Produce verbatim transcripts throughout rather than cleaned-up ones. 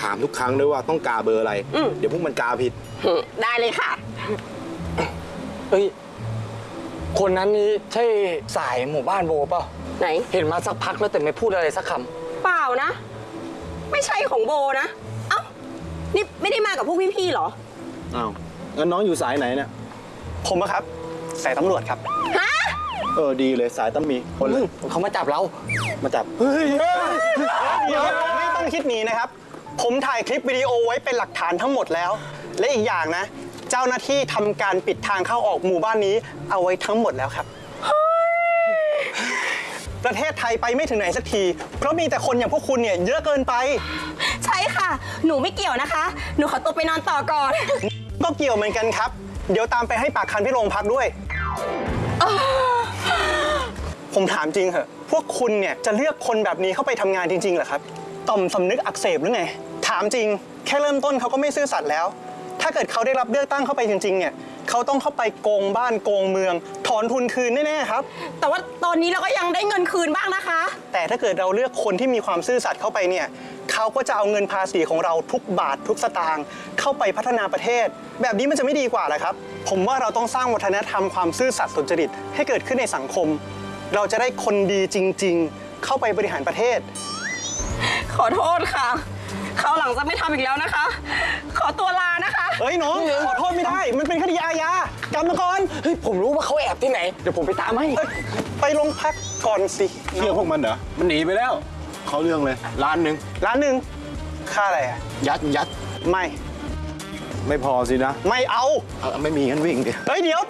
ามทุกครั้งด้วยว่าต้องกาเบอร์อะไรเดี๋ยวพวกมันกาผิดได้เลยค่ะเฮ้ยคนนั้นนี่ใช่สายหมู่บ้านโบเปล่าไหนเห็นมาสักพักแล้วแต่ไม่พูดอะไรสักคำเปล่านะไม่ใช่ของโบนะเอ้านี่ไม่ได้มากับพวกพี่ๆหรออ้าวงั้นน้องอยู่สายไหนเนี่ยผมอะครับสายตำรวจครับฮะเออดีเลยสายต้องมีคนเขามาจับเรามาจับเฮ้ยเดี๋ยวไม่ต้องคิดหนีนะครับผมถ่ายคลิปวิดีโอไว้เป็นหลักฐานทั้งหมดแล้วและอีกอย่างนะเจ้าหน้าที่ทำการปิดทางเข้าออกหมู่บ้านนี้เอาไว้ทั้งหมดแล้วครับประเทศไทยไปไม่ถึงไหนสักทีเพราะมีแต่คนอย่างพวกคุณเนี่ยเยอะเกินไปใช่ค่ะหนูไม่เกี่ยวนะคะหนูขอตัวไปนอนต่อก่อนก็เกี่ยวเหมือนกันครับเดี๋ยวตามไปให้ปากคำที่โรงพักด้วยผมถามจริงเหอะพวกคุณเนี่ยจะเลือกคนแบบนี้เข้าไปทำงานจริงๆเหรอครับต่อมสำนึกอักเสบหรือไงถามจริงแค่เริ่มต้นเขาก็ไม่ซื่อสัตย์แล้วถ้าเกิดเขาได้รับเลือกตั้งเข้าไปจริงๆเนี่ยเขาต้องเข้าไปโกงบ้านโกงเมืองถอนทุนคืนแน่ๆครับแต่ว่าตอนนี้เราก็ยังได้เงินคืนบ้างนะคะแต่ถ้าเกิดเราเลือกคนที่มีความซื่อสัตย์เข้าไปเนี่ยเขาก็จะเอาเงินภาษีของเราทุกบาททุกสตางค์เข้าไปพัฒนาประเทศแบบนี้มันจะไม่ดีกว่าเหรอครับผมว่าเราต้องสร้างวัฒนธรรมความซื่อสัตย์สุจริตให้เกิดขึ้นในสังคมเราจะได้คนดีจริงๆเข้าไปบริหารประเทศขอโทษค่ะคราวหลังจะไม่ทำอีกแล้วนะคะขอตัวลานะคะเฮ้ยน้องขอโทษไม่ได้มันเป็นคดีอาญากรรมกรเฮ้ยผมรู้ว่าเขาแอบที่ไหนเดี๋ยวผมไปตามให้ไปโรงพักก่อนสิเชื่อพวกมันเหรอมันหนีไปแล้วเขาเรื่องเลยล้านหนึ่งล้านหนึ่งค่าอะไรอะยัดยัดไม่ไม่พอสินะไม่เอาไม่มีงั้นวิ่งดิเฮ้ยเดี๋ยว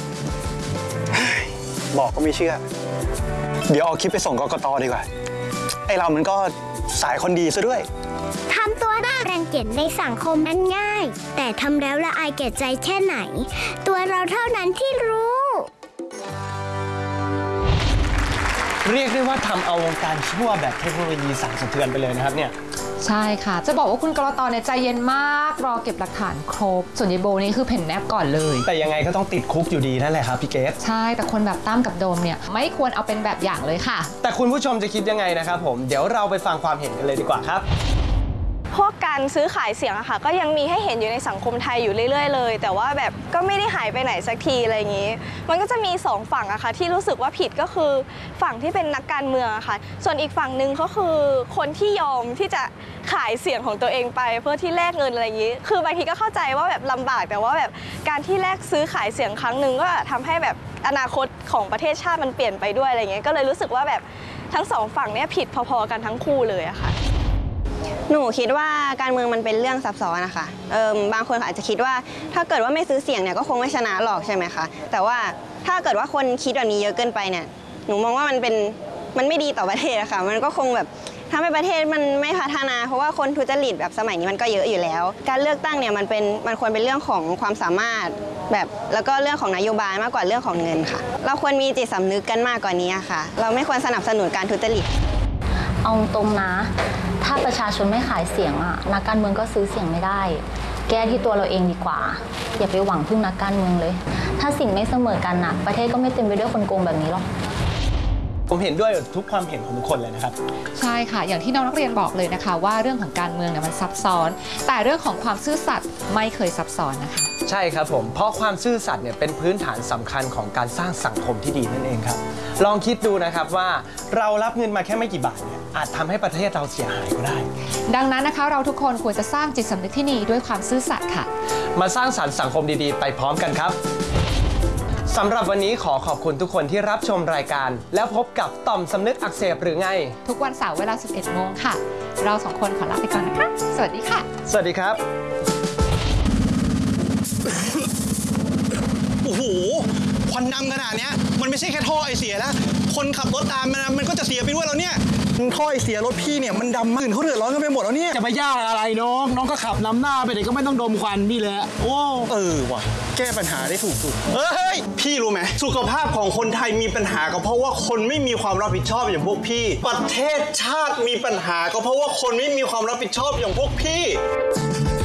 บอกก็ไม่เชื่อเดี๋ยวเอาคลิปไปส่งกกต.ดีกว่าไอเรามันก็สายคนดีซะด้วยทำตัวน่ารังเกียจในสังคมนั้นง่ายแต่ทำแล้วละอายแก่ใจแค่ไหนตัวเราเท่านั้นที่รู้เรียกได้ว่าทำเอาวงการชั่วแบบเทคโนโลยีสั่นสะเทือนไปเลยนะครับเนี่ยใช่ค่ะจะบอกว่าคุณกรตเนี่ยใจเย็นมากรอเก็บหลักฐานครบส่วนยายโบนี่คือเพ่นแนบก่อนเลยแต่ยังไงก็ต้องติดคุกอยู่ดีนั่นแหละครับพี่เกศใช่แต่คนแบบตั้มกับโดมเนี่ยไม่ควรเอาเป็นแบบอย่างเลยค่ะแต่คุณผู้ชมจะคิดยังไงนะครับผมเดี๋ยวเราไปฟังความเห็นกันเลยดีกว่าครับพวกการซื้อขายเสียงอะค่ะก็ยังมีให้เห็นอยู่ในสังคมไทยอยู่เรื่อยๆเลยแต่ว่าแบบก็ไม่ได้หายไปไหนสักทีอะไรอย่างนี้มันก็จะมีสองฝั่งอะค่ะที่รู้สึกว่าผิดก็คือฝั่งที่เป็นนักการเมืองอะค่ะส่วนอีกฝั่งหนึ่งก็คือคนที่ยอมที่จะขายเสียงของตัวเองไปเพื่อที่แลกเงินอะไรอย่างนี้คือบางทีก็เข้าใจว่าแบบลำบากแต่ว่าแบบการที่แลกซื้อขายเสียงครั้งหนึ่งก็ทำให้แบบอนาคตของประเทศชาติมันเปลี่ยนไปด้วยอะไรเงี้ยก็เลยรู้สึกว่าแบบทั้งสองฝั่งเนี้ยผิดพอๆกันทั้งคู่เลยอะค่ะหนูคิดว่าการเมืองมันเป็นเรื่องซับซ้อนนะคะเออบางคนอาจจะคิดว่าถ้าเกิดว่าไม่ซื้อเสียงเนี่ยก็คงไม่ชนะหรอกใช่ไหมคะแต่ว่าถ้าเกิดว่าคนคิดแบบนี้เยอะเกินไปเนี่ยหนูมองว่ามันเป็นมันไม่ดีต่อประเทศอะค่ะมันก็คงแบบทำให้ประเทศมันไม่พัฒนาเพราะว่าคนทุจริตแบบสมัยนี้มันก็เยอะอยู่แล้วการเลือกตั้งเนี่ยมันเป็นมันควรเป็นเรื่องของความสามารถแบบแล้วก็เรื่องของนโยบายมากกว่าเรื่องของเงินค่ะเราควรมีจิตสำนึกกันมากกว่านี้ค่ะเราไม่ควรสนับสนุนการทุจริตเอาตรงนะถ้าประชาชนไม่ขายเสียงอะนักการเมืองก็ซื้อเสียงไม่ได้แก้ที่ตัวเราเองดีกว่าอย่าไปหวังพึ่งนักการเมืองเลยถ้าสิ่งไม่เสมอกันนะประเทศก็ไม่เต็มไปด้วยคนโกงแบบนี้หรอกผมเห็นด้วยกับทุกความเห็นของทุกคนเลยนะครับใช่ค่ะอย่างที่น้องนักเรียนบอกเลยนะคะว่าเรื่องของการเมืองเนี่ยมันซับซ้อนแต่เรื่องของความซื่อสัตย์ไม่เคยซับซ้อนนะคะใช่ครับผมเพราะความซื่อสัตย์เนี่ยเป็นพื้นฐานสำคัญของการสร้างสังคมที่ดีนั่นเองครับลองคิดดูนะครับว่าเรารับเงินมาแค่ไม่กี่บาทเนี่ยอาจทำให้ประเทศเราเสียหายก็ได้ดังนั้นนะคะเราทุกคนควรจะสร้างจิตสำนึกที่ดีด้วยความซื่อสัตย์ค่ะมาสร้างสรรค์สังคมดีๆไปพร้อมกันครับสำหรับวันนี้ขอขอบคุณทุกคนที่รับชมรายการแล้วพบกับต่อมสำนึกอักเสบหรือไงทุกวันเสาร์เวลา สิบเอ็ดโมงค่ะเราสองคนขอลาไปก่อนนะคะสวัสดีค่ะสวัสดีครับโอ้โหควันดำขนาดนี้มันไม่ใช่แค่ท่อไอเสียแล้วคนขับรถตามมันมันก็จะเสียไปด้วยแล้วเนี่ยท่อไอเสียรถพี่เนี่ยมันดำมากเขาเดือดร้อนกันไปหมดแล้วเนี่ยจะไปยากอะไรน้องน้องก็ขับนำหน้าไปเด็กก็ไม่ต้องดมควันนี่แหละโอ้เออว่ะแก้ปัญหาได้ถูกสุดเฮ้ยพี่รู้ไหมสุขภาพของคนไทยมีปัญหาก็เพราะว่าคนไม่มีความรับผิดชอบอย่างพวกพี่ประเทศชาติมีปัญหาก็เพราะว่าคนไม่มีความรับผิดชอบอย่างพวกพี่